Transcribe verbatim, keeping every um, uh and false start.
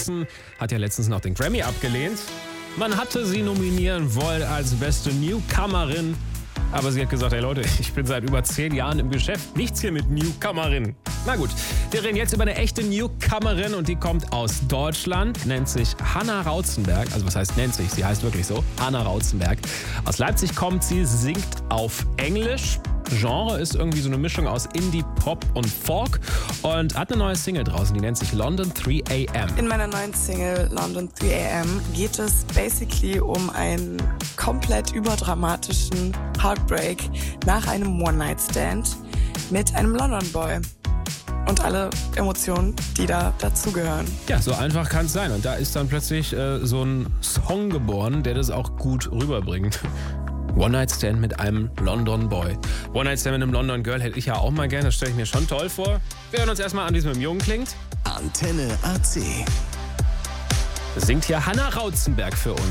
Dawson hat ja letztens noch den Grammy abgelehnt. Man hatte sie nominieren wollen als beste Newcomerin. Aber sie hat gesagt, hey Leute, ich bin seit über zehn Jahren im Geschäft. Nichts hier mit Newcomerin. Na gut, wir reden jetzt über eine echte Newcomerin und die kommt aus Deutschland, nennt sich Hannah Rautzenberg. Also was heißt nennt sich? Sie heißt wirklich so, Hannah Rautzenberg. Aus Leipzig kommt sie, singt auf Englisch. Genre ist irgendwie so eine Mischung aus Indie, Pop und Folk und hat eine neue Single draußen, die nennt sich London drei a m. In meiner neuen Single London drei a m geht es basically um einen komplett überdramatischen Heartbreak nach einem One-Night-Stand mit einem London-Boy. Und alle Emotionen, die da dazugehören. Ja, so einfach kann es sein. Und da ist dann plötzlich äh, so ein Song geboren, der das auch gut rüberbringt. One-Night-Stand mit einem London-Boy. One-Night-Stand mit einem London-Girl hätte ich ja auch mal gerne. Das stelle ich mir schon toll vor. Wir hören uns erstmal an, wie es mit dem Jungen klingt. Antenne A C. Singt hier Hannah Rautzenberg für uns.